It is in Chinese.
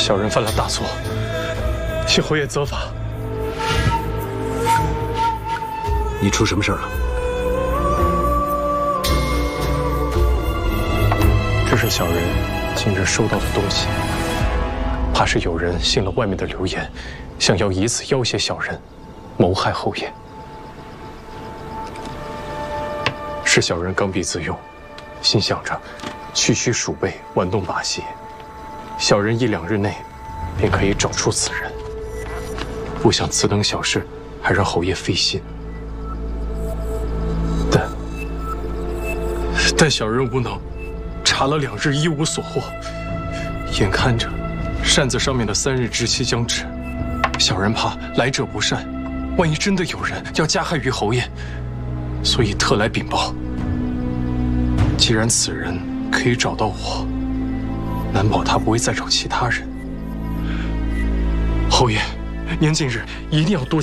小人犯了大错，请侯爷责罚。 你出什么事儿了？ 这是小人今日收到的东西，怕是有人信了外面的流言，想要以此要挟小人，谋害侯爷。是小人刚愎自用，心想着区区鼠辈玩弄把戏，小人1、2日内便可以找出此人。不想此等小事还让侯爷费心，但小人无能，查了2日一无所获。眼看着扇子上面的3日之期将至，小人怕来者不善，万一真的有人要加害于侯爷，所以特来禀报。既然此人可以找到我，难保他不会再找其他人。侯爷，您近日一定要多加